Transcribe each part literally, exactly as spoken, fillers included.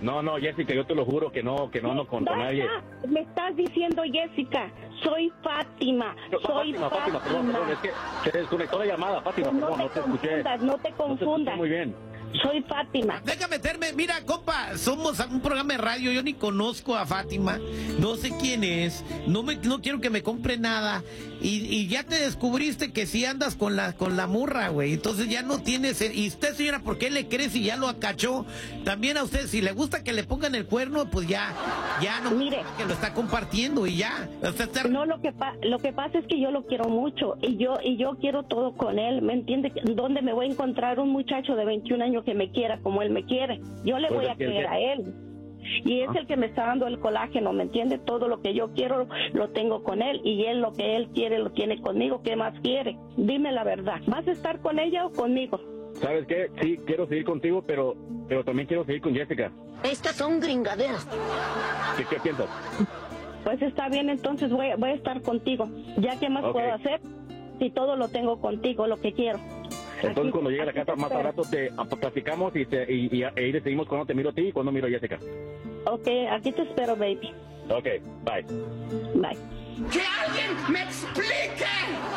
No, no, Jessica, yo te lo juro que no, que no, no con, con nadie. Me estás diciendo, Jessica, soy Fátima, No, soy Fátima, Fátima. Fátima, perdón, perdón, es que se desconectó la llamada, Fátima, No perdón, te no te escuché. confundas, no te No te confundas. escuché muy bien. Soy Fátima. Deja meterme, mira, compa, somos un programa de radio, yo ni conozco a Fátima, no sé quién es, no me, no quiero que me compre nada, y, y ya te descubriste que sí andas con la, con la murra, güey, entonces ya no tienes, y usted, señora, ¿por qué le cree si ya lo acachó? También a usted, si le gusta que le pongan el cuerno, pues ya, ya no, Mire, que lo está compartiendo y ya, usted está... No, lo que pa lo que pasa es que yo lo quiero mucho y yo y yo quiero todo con él, ¿me entiende? ¿Dónde me voy a encontrar un muchacho de veintiún años que me quiera como él me quiere? Yo le Pues voy es a que- creer a él. Y es Ah. el que me está dando el colágeno, ¿me entiende? Todo lo que yo quiero lo tengo con él y él lo que él quiere lo tiene conmigo. ¿Qué más quiere? Dime la verdad. ¿Vas a estar con ella o conmigo? ¿Sabes qué? Sí, quiero seguir contigo, pero, pero también quiero seguir con Jessica. Estas son gringaderas. ¿Qué, qué piensas? Pues está bien, entonces voy, a- voy a estar contigo. ¿Ya qué más Ok. puedo hacer? Si todo lo tengo contigo, lo que quiero. Entonces, Aquí- cuando llegue a la aquí casa te más al espero. rato, te ah, platicamos y, te, y, y, y ahí decidimos cuándo te miro a ti y cuándo miro a Jessica. Ok, aquí te espero, baby. Ok, bye. Bye. ¡Que alguien me explique!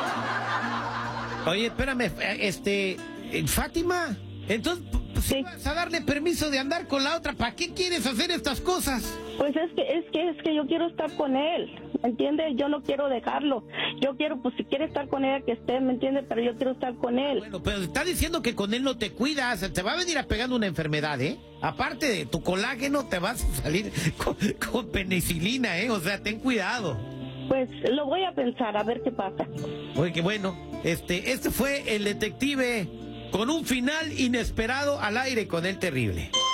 Oye, espérame, eh, este, eh, Fátima, entonces, pues, Sí. vas a darle permiso de andar con la otra, ¿para qué quieres hacer estas cosas? Pues es que, es que, es que yo quiero estar con él, ¿me entiendes? Yo no quiero dejarlo. Yo quiero, pues si quiere estar con ella, que esté, ¿me entiendes? Pero yo quiero estar con él. Bueno, pero está diciendo que con él no te cuidas, te va a venir a pegar una enfermedad, ¿eh? Aparte de tu colágeno, te vas a salir con, con penicilina, ¿eh? O sea, ten cuidado. Pues lo voy a pensar, a ver qué pasa. Oye, que bueno, este, este fue el detective con un final inesperado al aire con el terrible.